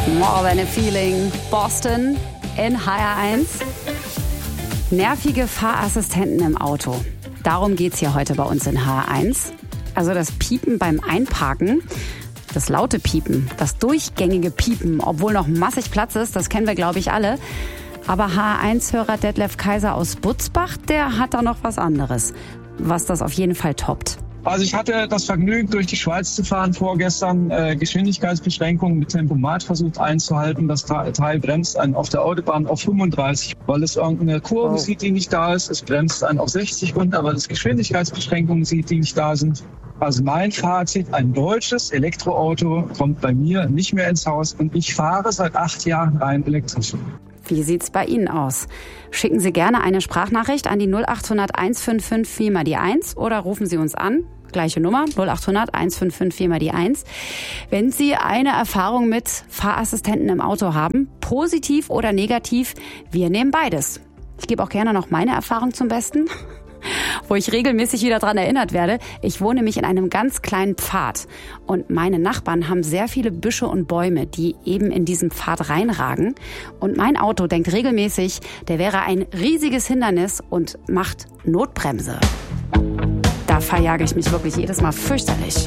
More Than a Feeling, Boston in HR1. Nervige Fahrassistenten im Auto. Darum geht's hier heute bei uns in HR1. Also das Piepen beim Einparken, das laute Piepen, das durchgängige Piepen, obwohl noch massig Platz ist, das kennen wir, glaube ich, alle. Aber HR1-Hörer Detlef Kaiser aus Butzbach, der hat da noch was anderes, was das auf jeden Fall toppt. Also ich hatte das Vergnügen, durch die Schweiz zu fahren vorgestern, Geschwindigkeitsbeschränkungen mit Tempomat versucht einzuhalten. Das Teil bremst einen auf der Autobahn auf 35, weil es irgendeine Kurve sieht, die nicht da ist. Es bremst einen auf 60 runter, weil es Geschwindigkeitsbeschränkungen sieht, die nicht da sind. Also mein Fazit, ein deutsches Elektroauto kommt bei mir nicht mehr ins Haus und ich fahre seit 8 Jahren rein elektrisch. Wie sieht's bei Ihnen aus? Schicken Sie gerne eine Sprachnachricht an die 0800 155 4 mal die 1 oder rufen Sie uns an. Gleiche Nummer, 0800 155 4 mal die 1. Wenn Sie eine Erfahrung mit Fahrassistenten im Auto haben, positiv oder negativ, wir nehmen beides. Ich gebe auch gerne noch meine Erfahrung zum Besten, wo ich regelmäßig wieder dran erinnert werde. Ich wohne nämlich in einem ganz kleinen Pfad und meine Nachbarn haben sehr viele Büsche und Bäume, die eben in diesen Pfad reinragen. Und mein Auto denkt regelmäßig, der wäre ein riesiges Hindernis und macht Notbremse. Da verjage ich mich wirklich jedes Mal fürchterlich.